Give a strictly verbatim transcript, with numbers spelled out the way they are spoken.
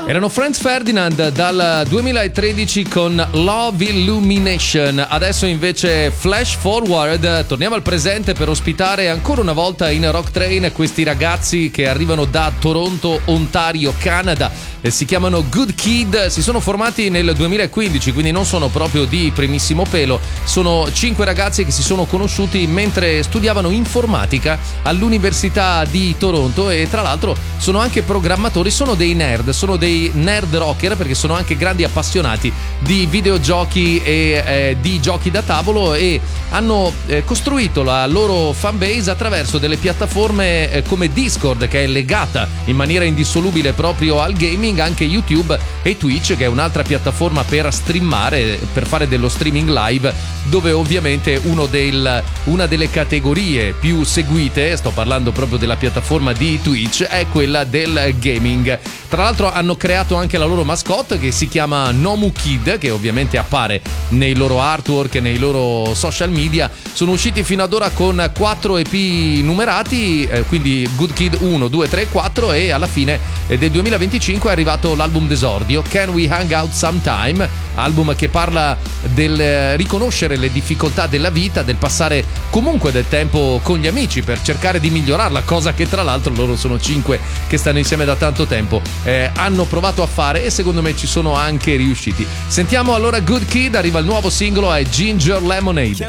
Erano Franz Ferdinand dal duemilatredici con Love Illumination. Adesso invece flash forward, torniamo al presente per ospitare ancora una volta in Rock Train questi ragazzi che arrivano da Toronto, Ontario, Canada. Si chiamano Good Kid, si sono formati nel duemilaquindici, quindi non sono proprio di primissimo pelo. Sono cinque ragazzi che si sono conosciuti mentre studiavano informatica all'Università di Toronto e tra l'altro sono anche programmatori, sono dei nerd, sono dei nerd rocker perché sono anche grandi appassionati di videogiochi e eh, di giochi da tavolo e hanno eh, costruito la loro fanbase attraverso delle piattaforme eh, come Discord, che è legata in maniera indissolubile proprio al gaming, anche YouTube e Twitch, che è un'altra piattaforma per streamare, per fare dello streaming live, dove ovviamente uno del, una delle categorie più seguite, sto parlando proprio della piattaforma di Twitch, è quella del gaming. Tra l'altro hanno creato anche la loro mascotte che si chiama Nomu Kid, che ovviamente appare nei loro artwork e nei loro social media. Sono usciti fino ad ora con quattro E P numerati, eh, quindi Good Kid uno, due, tre, quattro, e alla fine eh, del duemilaventicinque è arrivato l'album d'esordio Can We Hang Out Sometime, album che parla del eh, riconoscere le difficoltà della vita, del passare comunque del tempo con gli amici per cercare di migliorarla, cosa che tra l'altro loro sono cinque che stanno insieme da tanto tempo, eh, hanno provato a fare e secondo me ci sono anche riusciti. Sentiamo allora Good Kid, arriva il nuovo singolo, è Ginger Lemonade.